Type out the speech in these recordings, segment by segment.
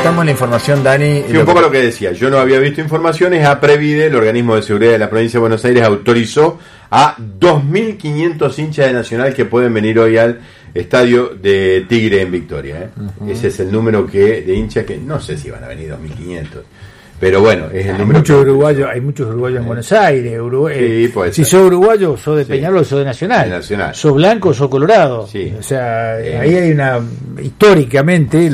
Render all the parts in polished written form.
estamos en la información, Dani. Sí, un poco lo que decía. Yo no había visto informaciones. APREVIDE, el organismo de seguridad de la provincia de Buenos Aires, autorizó a 2.500 hinchas de Nacional que pueden venir hoy al estadio de Tigre en Victoria. Uh-huh. Ese es el número de hinchas que no sé si van a venir 2.500. Pero bueno, es el número. Hay muchos uruguayos en Buenos Aires. Sí, si sos uruguayo, sos de Peñarol, sos de Nacional. Sos blanco, sos colorado. Sí. O sea, ahí hay una. Históricamente,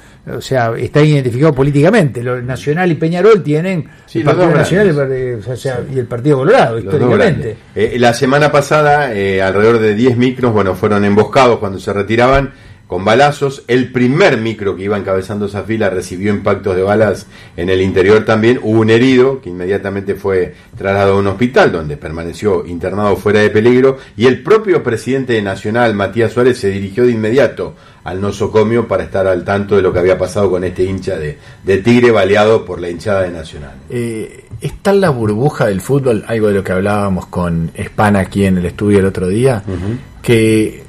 está identificado políticamente. Nacional y Peñarol tienen el Partido Nacional y el Partido Colorado, históricamente. La semana pasada, alrededor de 10 micros, fueron emboscados cuando se retiraban con balazos. El primer micro que iba encabezando esa fila recibió impactos de balas en el interior también. Hubo un herido que inmediatamente fue trasladado a un hospital donde permaneció internado fuera de peligro, y el propio presidente de Nacional, Matías Suárez, se dirigió de inmediato al nosocomio para estar al tanto de lo que había pasado con este hincha de Tigre baleado por la hinchada de Nacional. Está en la burbuja del fútbol, algo de lo que hablábamos con Spana aquí en el estudio el otro día, que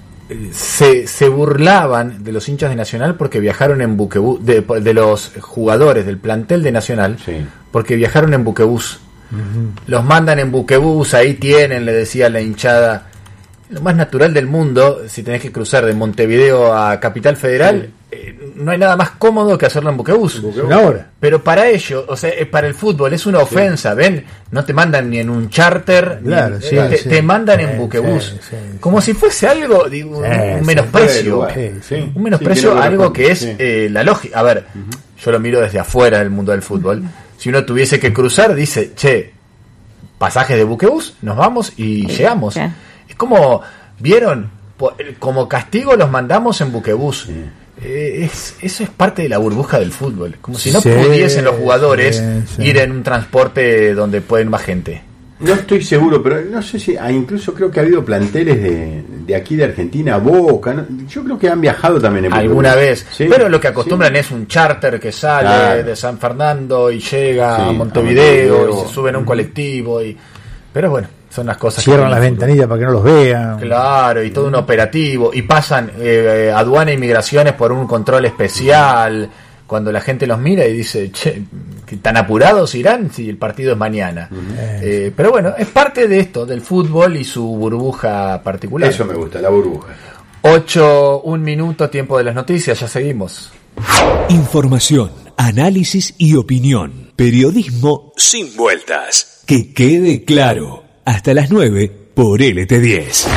se burlaban de los hinchas de Nacional porque viajaron en buquebús, de los jugadores del plantel de Nacional, porque viajaron en buquebús. Los mandan en buquebús, ahí tienen, le decía la hinchada, lo más natural del mundo. Si tenés que cruzar de Montevideo a Capital Federal, no hay nada más cómodo que hacerlo en buquebús. Una hora. Pero para ellos, para el fútbol es una ofensa, ¿ven? No te mandan ni en un charter, te mandan en buquebús. Como si fuese algo, un menosprecio. Un menosprecio a algo que es la lógica. A ver, yo lo miro desde afuera del mundo del fútbol. Si uno tuviese que cruzar, dice, pasajes de buquebús, nos vamos y llegamos. Es como, ¿vieron? Como castigo los mandamos en buquebús. Eso es parte de la burbuja del fútbol. Como si no pudiesen los jugadores ir en un transporte donde pueden más gente. No estoy seguro, pero no sé si incluso creo que ha habido planteles de aquí de Argentina, Boca, ¿no? Yo creo que han viajado también en alguna vez, pero lo que acostumbran es un charter que sale de San Fernando y llega a Montevideo y se sube en un colectivo pero bueno, son las cosas. Cierran las ventanillas para que no los vean. Claro, y todo un operativo. Y pasan aduana e inmigraciones por un control especial. Cuando la gente los mira y dice, ¿que tan apurados irán si el partido es mañana? Pero bueno, es parte de esto, del fútbol y su burbuja particular. Eso me gusta, la burbuja. 1 minuto, tiempo de las noticias, ya seguimos. Información, análisis y opinión. Periodismo sin vueltas. Que quede claro. Hasta las 9 por LT10.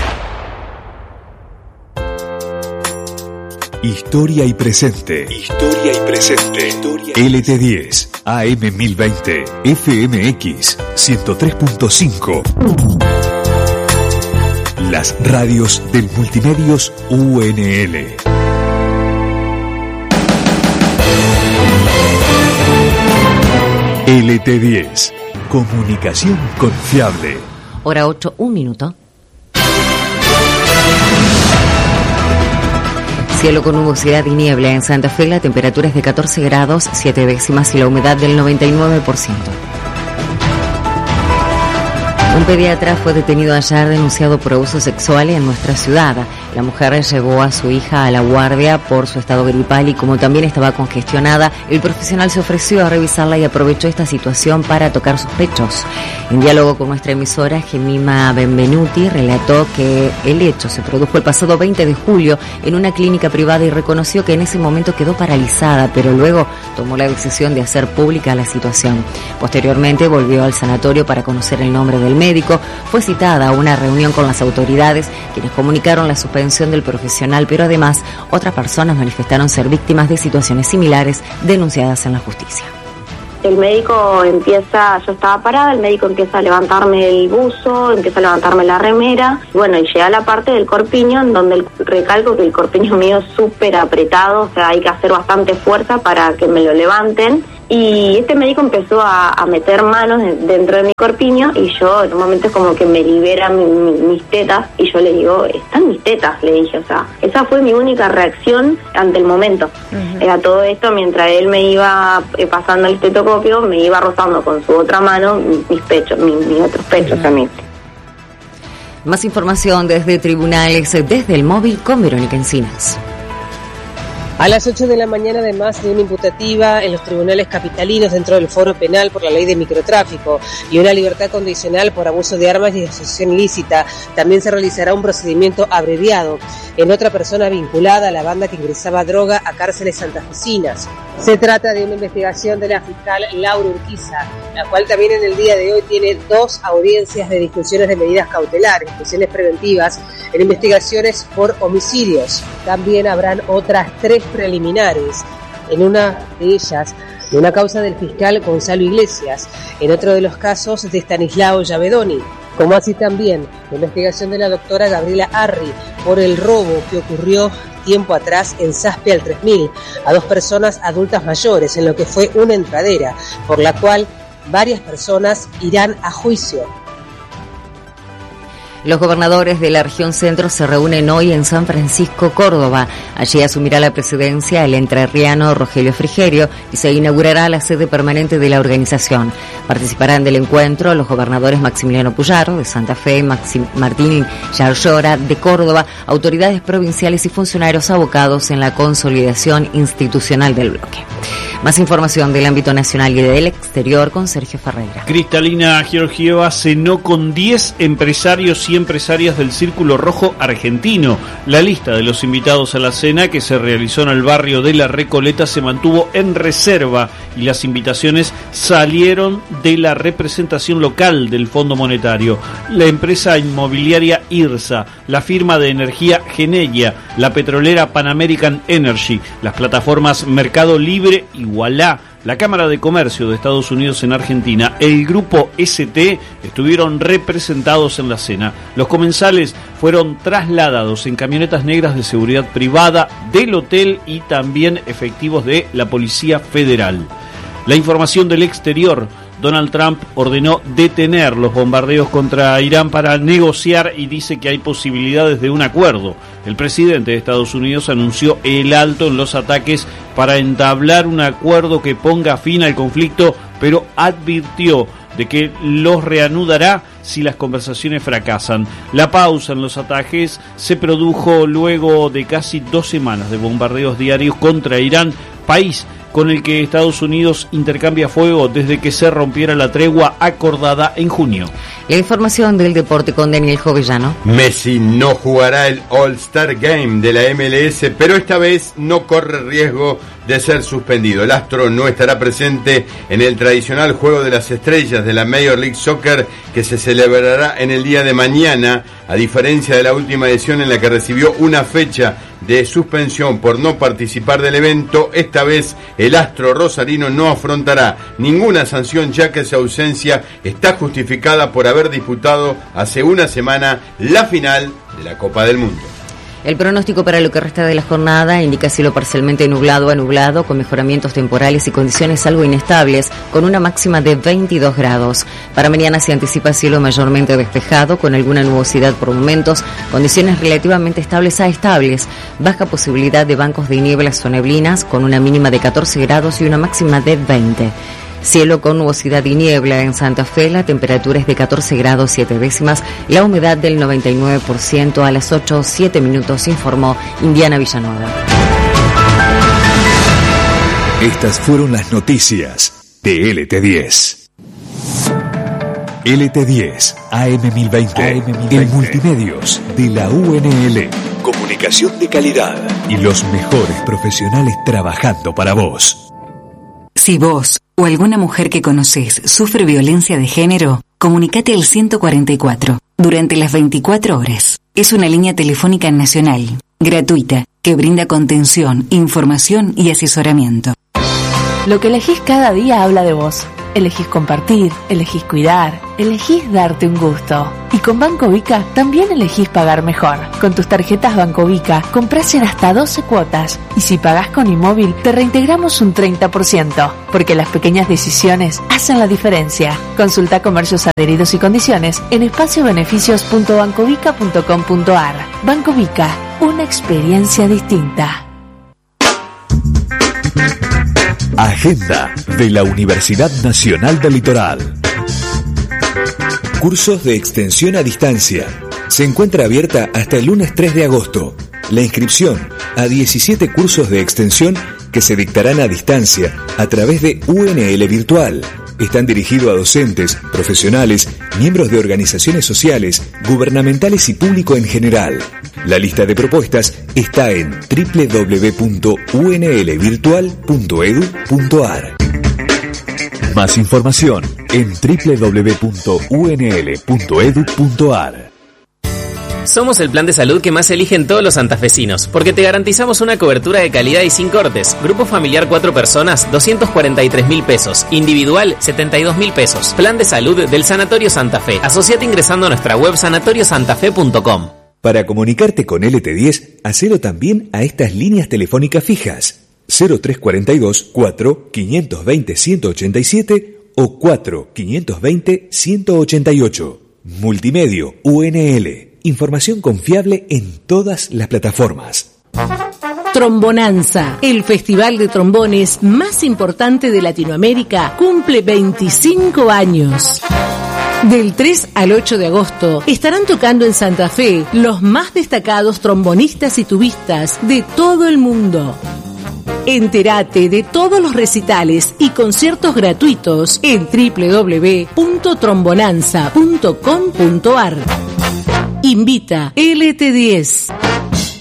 Historia y presente. LT10, AM 1020, FMX 103.5. Las radios del Multimedios UNL. LT10, comunicación confiable. Hora 8, 1 minuto. Cielo con nubosidad y niebla en Santa Fe, la temperatura es de 14 grados, 7 décimas y la humedad del 99%. Un pediatra fue detenido ayer denunciado por abuso sexual en nuestra ciudad. La mujer llevó a su hija a la guardia por su estado gripal y como también estaba congestionada, el profesional se ofreció a revisarla y aprovechó esta situación para tocar sus pechos. En diálogo con nuestra emisora, Gemima Benvenuti relató que el hecho se produjo el pasado 20 de julio en una clínica privada y reconoció que en ese momento quedó paralizada, pero luego tomó la decisión de hacer pública la situación. Posteriormente volvió al sanatorio para conocer el nombre del médico. Fue citada a una reunión con las autoridades, quienes comunicaron la suspensión del profesional, pero además otras personas manifestaron ser víctimas de situaciones similares denunciadas en la justicia. El médico empieza, yo estaba parada, el médico empieza a levantarme el buzo, empieza a levantarme la remera, bueno, y llega a la parte del corpiño, en donde recalco que el corpiño mío es súper apretado, o sea, hay que hacer bastante fuerza para que me lo levanten. Y este médico empezó a meter manos dentro de mi corpiño y yo en un momento es como que me libera mis tetas y yo le digo, están mis tetas, le dije, o sea, esa fue mi única reacción ante el momento. Era todo esto mientras él me iba pasando el estetoscopio, me iba rozando con su otra mano mis pechos, mis otros pechos también. Más información desde tribunales, desde el móvil con Verónica Encinas. A las 8 de la mañana, además de una imputativa en los tribunales capitalinos dentro del foro penal por la ley de microtráfico y una libertad condicional por abuso de armas y asociación ilícita, también se realizará un procedimiento abreviado en otra persona vinculada a la banda que ingresaba droga a cárceles santafesinas. Se trata de una investigación de la fiscal Laura Urquiza, la cual también en el día de hoy tiene 2 audiencias de discusiones de medidas cautelares, prisiones preventivas en investigaciones por homicidios. También habrán otras 3 preliminares, en una de ellas de una causa del fiscal Gonzalo Iglesias, en otro de los casos de Stanislao Javedoni, como así también la investigación de la doctora Gabriela Arri por el robo que ocurrió tiempo atrás en Zaspe al 3000 a 2 personas adultas mayores, en lo que fue una entradera, por la cual varias personas irán a juicio. Los gobernadores de la región centro se reúnen hoy en San Francisco, Córdoba. Allí asumirá la presidencia el entrerriano Rogelio Frigerio y se inaugurará la sede permanente de la organización. Participarán del encuentro los gobernadores Maximiliano Puyaro, de Santa Fe, Martín Yarlora, de Córdoba, autoridades provinciales y funcionarios abocados en la consolidación institucional del bloque. Más información del ámbito nacional y del exterior con Sergio Ferreira. Cristalina Georgieva cenó con 10 empresarios y empresarias del Círculo Rojo argentino. La lista de los invitados a la cena, que se realizó en el barrio de La Recoleta, se mantuvo en reserva y las invitaciones salieron de la representación local del Fondo Monetario, la empresa inmobiliaria IRSA, la firma de energía Geneia, la petrolera Pan American Energy, las plataformas Mercado Libre y Wallah, la Cámara de Comercio de Estados Unidos en Argentina, el Grupo ST estuvieron representados en la cena. Los comensales fueron trasladados en camionetas negras de seguridad privada del hotel y también efectivos de la Policía Federal. La información del exterior: Donald Trump ordenó detener los bombardeos contra Irán para negociar y dice que hay posibilidades de un acuerdo. El presidente de Estados Unidos anunció el alto en los ataques para entablar un acuerdo que ponga fin al conflicto, pero advirtió de que los reanudará si las conversaciones fracasan. La pausa en los ataques se produjo luego de casi 2 semanas de bombardeos diarios contra Irán, país con el que Estados Unidos intercambia fuego desde que se rompiera la tregua acordada en junio. La información del deporte con Daniel Jovellano. Messi no jugará el All-Star Game de la MLS, pero esta vez no corre riesgo de ser suspendido. El astro no estará presente en el tradicional Juego de las Estrellas de la Major League Soccer, que se celebrará en el día de mañana, a diferencia de la última edición en la que recibió una fecha de suspensión por no participar del evento. Esta vez el astro rosarino no afrontará ninguna sanción, ya que su ausencia está justificada por haber disputado hace una semana la final de la Copa del Mundo. El pronóstico para lo que resta de la jornada indica cielo parcialmente nublado a nublado, con mejoramientos temporales y condiciones algo inestables, con una máxima de 22 grados. Para mañana se anticipa cielo mayormente despejado, con alguna nubosidad por momentos, condiciones relativamente estables a estables, baja posibilidad de bancos de nieblas o neblinas, con una mínima de 14 grados y una máxima de 20. Cielo con nubosidad y niebla en Santa Fe, la temperatura es de 14 grados 7 décimas, la humedad del 99%. A las 8:07 minutos informó Indiana Villanueva. Estas fueron las noticias de LT10. LT10 AM1020, el multimedios de la UNL. Comunicación de calidad y los mejores profesionales trabajando para vos. Si vos o alguna mujer que conocés sufre violencia de género, comunicate al 144 durante las 24 horas. Es una línea telefónica nacional, gratuita, que brinda contención, información y asesoramiento. Lo que elegís cada día habla de vos. Elegís compartir, elegís cuidar, elegís darte un gusto. Y con Banco Vica también elegís pagar mejor. Con tus tarjetas Banco Vica comprás en hasta 12 cuotas. Y si pagás con Inmóvil, te reintegramos un 30%. Porque las pequeñas decisiones hacen la diferencia. Consulta comercios adheridos y condiciones en espaciobeneficios.bancovica.com.ar. Banco Vica, una experiencia distinta. Agenda de la Universidad Nacional del Litoral. Cursos de extensión a distancia. Se encuentra abierta hasta el lunes 3 de agosto. La inscripción a 17 cursos de extensión que se dictarán a distancia a través de UNL Virtual. Están dirigidos a docentes, profesionales, miembros de organizaciones sociales, gubernamentales y público en general. La lista de propuestas está en www.unlvirtual.edu.ar. Más información en www.unl.edu.ar. Somos el plan de salud que más eligen todos los santafesinos, porque te garantizamos una cobertura de calidad y sin cortes. Grupo familiar 4 personas, 243.000 pesos. Individual, 72.000 pesos. Plan de salud del Sanatorio Santa Fe. Asociate ingresando a nuestra web sanatoriosantafe.com. Para comunicarte con LT10, hacelo también a estas líneas telefónicas fijas: 0342 4 520 187 o 4 520 188. Multimedio UNL. Información confiable en todas las plataformas. Trombonanza, el festival de trombones más importante de Latinoamérica, cumple 25 años. Del 3 al 8 de agosto estarán tocando en Santa Fe los más destacados trombonistas y tubistas de todo el mundo. Entérate de todos los recitales y conciertos gratuitos en www.trombonanza.com.ar. Invita LT10.